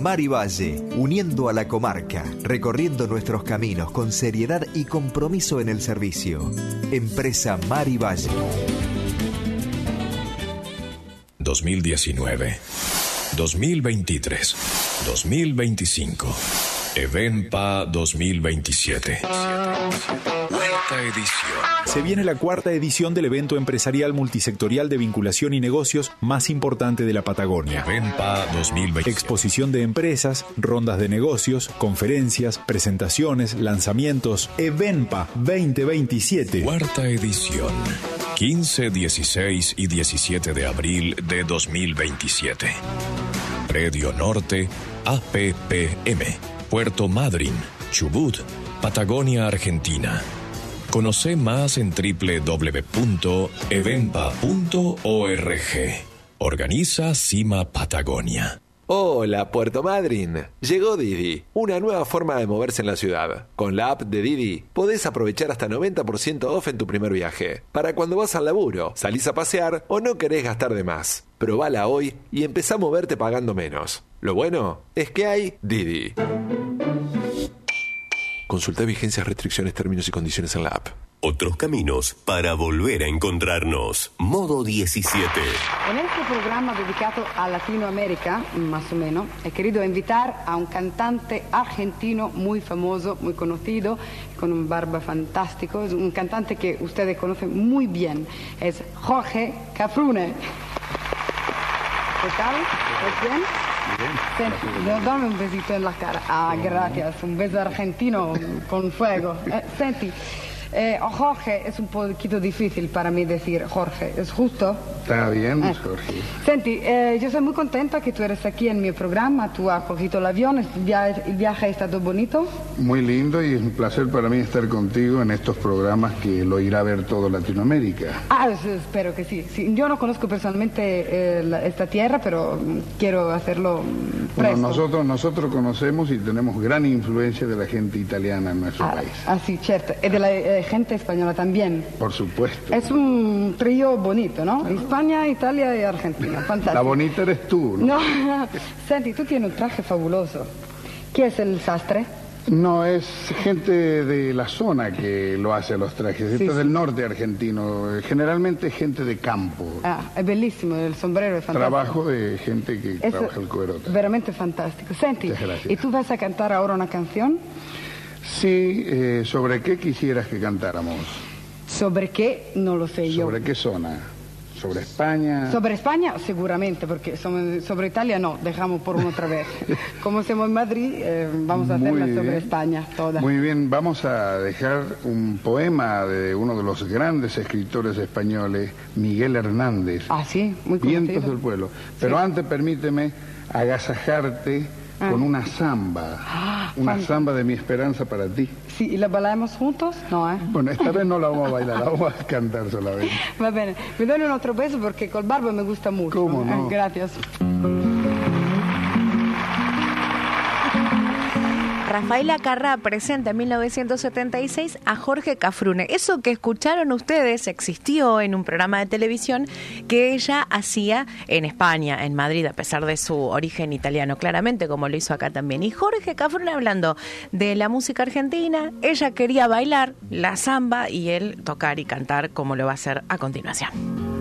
Mar y Valle, uniendo a la comarca, recorriendo nuestros caminos con seriedad y compromiso en el servicio. Empresa Mar y Valle. 2019, 2023, 2025. Evenpa 2027. Cuarta edición. Se viene la cuarta edición del evento empresarial multisectorial de vinculación y negocios más importante de la Patagonia. Evenpa 2027. Exposición de empresas, rondas de negocios, conferencias, presentaciones, lanzamientos. Evenpa 2027. Cuarta edición. 15, 16 y 17 de abril de 2027. Predio Norte, APPM. Puerto Madryn, Chubut, Patagonia, Argentina. Conoce más en www.evenpa.org. Organiza Cima Patagonia. Hola, Puerto Madryn. Llegó Didi, una nueva forma de moverse en la ciudad. Con la app de Didi podés aprovechar hasta 90% off en tu primer viaje. Para cuando vas al laburo, salís a pasear o no querés gastar de más. Probala hoy y empezá a moverte pagando menos. Lo bueno es que hay Didi. Consulta vigencias, restricciones, términos y condiciones en la app. Otros caminos para volver a encontrarnos. Modo 17. En este programa dedicado a Latinoamérica, más o menos, he querido invitar a un cantante argentino muy famoso, muy conocido, con un barba fantástico. Es un cantante que ustedes conocen muy bien. Es Jorge Cafrune. ¿Qué tal? ¿Estás bien? Dame un besito en la cara. Ah, gracias. Un beso argentino con fuego. Senti, Jorge, es un poquito difícil para mí decir Jorge, ¿es justo? Está bien, Jorge. Senti, yo soy muy contenta que tú eres aquí en mi programa. Tú has cogido el avión, el viaje ha estado bonito. Muy lindo y es un placer para mí estar contigo en estos programas que lo irá a ver todo Latinoamérica. Ah, espero que sí. Yo no conozco personalmente esta tierra, pero quiero hacerlo presto. Bueno, nosotros conocemos y tenemos gran influencia de la gente italiana en nuestro país. Ah, sí, cierto. Y de la gente española también. Por supuesto. Es un trío bonito, ¿no? España, Italia y Argentina. Fantástico. La bonita eres tú, ¿no? No, Senti, tú tienes un traje fabuloso. ¿Quién es el sastre? No, es gente de la zona que lo hace los trajes. Esto es del norte argentino. Generalmente es gente de campo. Ah, es bellísimo, el sombrero es fantástico. Trabajo de gente que trabaja el cuero. Veramente fantástico. Senti, ¿y tú vas a cantar ahora una canción? Sí, ¿sobre qué quisieras que cantáramos? ¿Sobre qué? No lo sé yo. ¿Sobre qué zona? ¿Sobre España? Sobre España, seguramente, porque sobre Italia no, dejamos por una otra vez. Como estamos en Madrid, vamos a hacerla sobre España toda. Muy bien, vamos a dejar un poema de uno de los grandes escritores españoles, Miguel Hernández. Ah, sí, muy conocido. Vientos del pueblo. Pero antes permíteme agasajarte con una samba. Una samba de mi esperanza para ti. Sí, ¿y la bailamos juntos? No, ¿eh? Bueno, esta vez no la vamos a bailar, la vamos a cantar solamente. Va bene, mi dai un altro beso porque col barba me gusta mucho. ¿Cómo no? Gracias. Rafaela Carrà presenta en 1976 a Jorge Cafrune. Eso que escucharon ustedes existió en un programa de televisión que ella hacía en España, en Madrid, a pesar de su origen italiano, claramente, como lo hizo acá también. Y Jorge Cafrune hablando de la música argentina, ella quería bailar la samba y él tocar y cantar como lo va a hacer a continuación.